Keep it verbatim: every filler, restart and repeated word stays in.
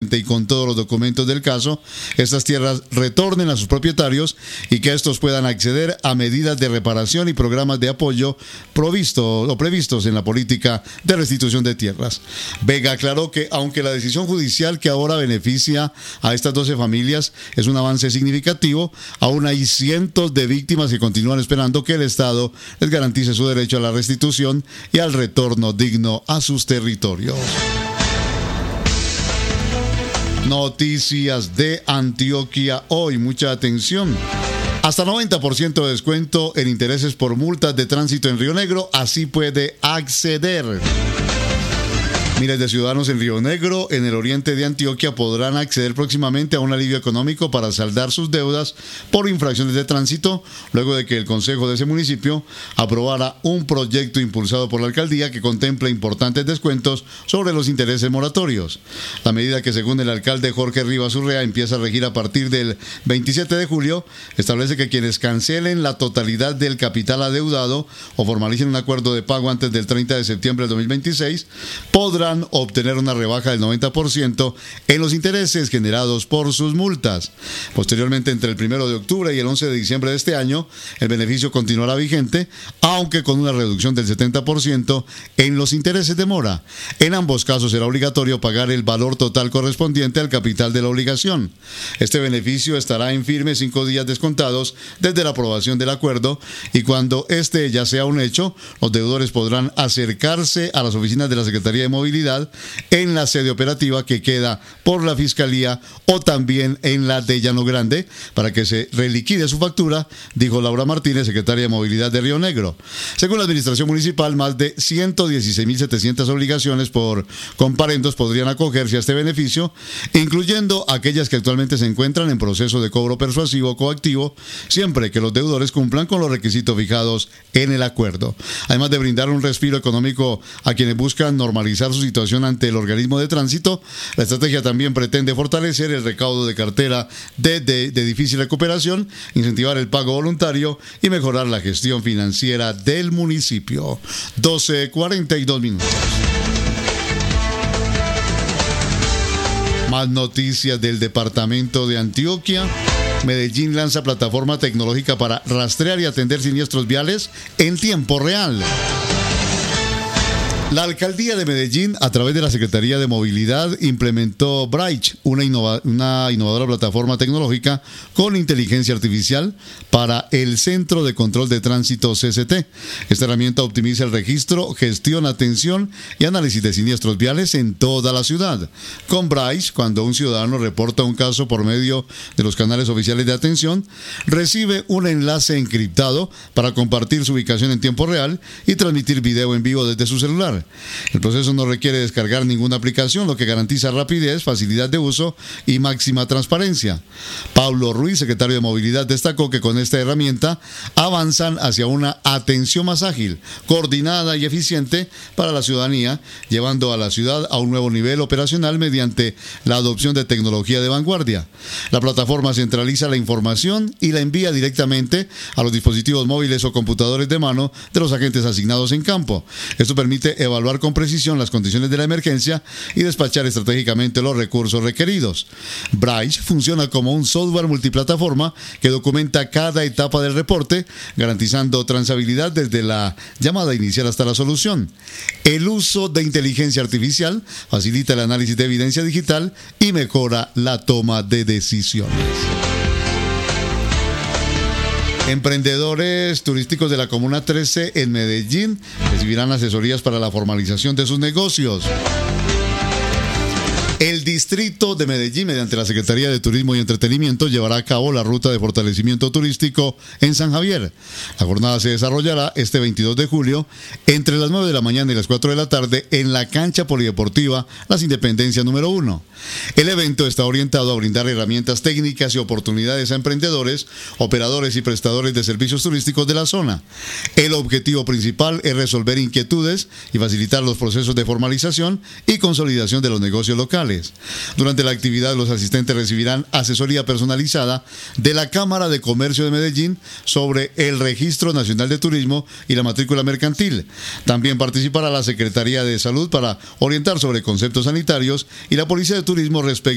y con todos los documentos del caso, estas tierras retornen a sus propietarios y que estos puedan acceder a medidas de reparación y programas de apoyo provistos o previstos en la política de restitución de tierras. Vega aclaró que aunque la decisión judicial que ahora beneficia a estas doce familias es un avance significativo, aún hay cientos de víctimas que continúan esperando que el Estado les garantice su derecho a la restitución y al retorno digno a sus territorios. Noticias de Antioquia hoy, mucha atención. Hasta noventa por ciento de descuento en intereses por multas de tránsito en Río Negro, así puede acceder. Miles de ciudadanos en Río Negro, en el oriente de Antioquia, podrán acceder próximamente a un alivio económico para saldar sus deudas por infracciones de tránsito, luego de que el Consejo de ese municipio aprobara un proyecto impulsado por la alcaldía que contempla importantes descuentos sobre los intereses moratorios. La medida, que según el alcalde Jorge Rivas Urrea empieza a regir a partir del veintisiete de julio, establece que quienes cancelen la totalidad del capital adeudado o formalicen un acuerdo de pago antes del treinta de septiembre de dos mil veintiséis podrán obtener una rebaja del noventa por ciento en los intereses generados por sus multas. Posteriormente, entre el primero de octubre y el once de diciembre de este año, el beneficio continuará vigente, aunque con una reducción del setenta por ciento en los intereses de mora. En ambos casos será obligatorio pagar el valor total correspondiente al capital de la obligación. Este beneficio estará en firme cinco días descontados desde la aprobación del acuerdo, y cuando este ya sea un hecho, los deudores podrán acercarse a las oficinas de la Secretaría de Movilidad en la sede operativa que queda por la Fiscalía o también en la de Llano Grande para que se reliquide su factura, dijo Laura Martínez, secretaria de Movilidad de Río Negro. Según la administración municipal, más de ciento dieciséis mil setecientas obligaciones por comparendos podrían acogerse a este beneficio, incluyendo aquellas que actualmente se encuentran en proceso de cobro persuasivo o coactivo, siempre que los deudores cumplan con los requisitos fijados en el acuerdo. Además de brindar un respiro económico a quienes buscan normalizar su situación ante el organismo de tránsito, la estrategia también pretende fortalecer el recaudo de cartera de, de, de difícil recuperación, incentivar el pago voluntario y mejorar la gestión financiera del municipio. doce cuarenta y dos minutos. Más noticias del departamento de Antioquia. Medellín lanza plataforma tecnológica para rastrear y atender siniestros viales en tiempo real. La alcaldía de Medellín, a través de la Secretaría de Movilidad, implementó Bridge, una, innova, una innovadora plataforma tecnológica con inteligencia artificial para el Centro de Control de Tránsito C C T. Esta herramienta optimiza el registro, gestión, atención y análisis de siniestros viales en toda la ciudad. Con Bridge, cuando un ciudadano reporta un caso por medio de los canales oficiales de atención, recibe un enlace encriptado para compartir su ubicación en tiempo real y transmitir video en vivo desde su celular. El proceso no requiere descargar ninguna aplicación, lo que garantiza rapidez, facilidad de uso y máxima transparencia. Pablo Ruiz, secretario de Movilidad, destacó que con esta herramienta avanzan hacia una atención más ágil, coordinada y eficiente para la ciudadanía, llevando a la ciudad a un nuevo nivel operacional mediante la adopción de tecnología de vanguardia. La plataforma centraliza la información y la envía directamente a los dispositivos móviles o computadores de mano de los agentes asignados en campo. Esto permite evaluar con precisión las condiciones de la emergencia y despachar estratégicamente los recursos requeridos. Bridge funciona como un software multiplataforma que documenta cada etapa del reporte, garantizando trazabilidad desde la llamada inicial hasta la solución. El uso de inteligencia artificial facilita el análisis de evidencia digital y mejora la toma de decisiones. Emprendedores turísticos de la Comuna trece en Medellín recibirán asesorías para la formalización de sus negocios. El Distrito de Medellín, mediante la Secretaría de Turismo y Entretenimiento, llevará a cabo la ruta de fortalecimiento turístico en San Javier. La jornada se desarrollará este veintidós de julio entre las nueve de la mañana y las cuatro de la tarde en la cancha polideportiva Las Independencias número uno. El evento está orientado a brindar herramientas técnicas y oportunidades a emprendedores, operadores y prestadores de servicios turísticos de la zona. El objetivo principal es resolver inquietudes y facilitar los procesos de formalización y consolidación de los negocios locales. Durante la actividad, los asistentes recibirán asesoría personalizada de la Cámara de Comercio de Medellín sobre el Registro Nacional de Turismo y la matrícula mercantil. También participará la Secretaría de Salud para orientar sobre conceptos sanitarios y la Policía de Turismo respecto